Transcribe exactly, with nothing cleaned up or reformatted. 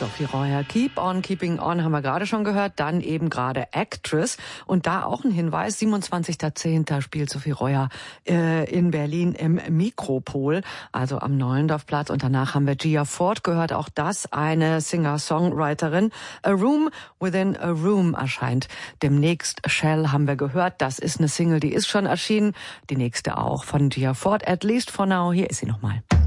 Sophie Royer, Keep on Keeping On haben wir gerade schon gehört, dann eben gerade Actress und da auch ein Hinweis, siebenundzwanzigster zehnter spielt Sophie Royer äh, in Berlin im Mikropol, also am Neuendorfplatz und danach haben wir Gia Ford gehört, auch das eine Singer-Songwriterin. A Room Within a Room erscheint demnächst. Shell haben wir gehört, das ist eine Single, die ist schon erschienen, die nächste auch von Gia Ford, At Least for Now, hier ist sie nochmal.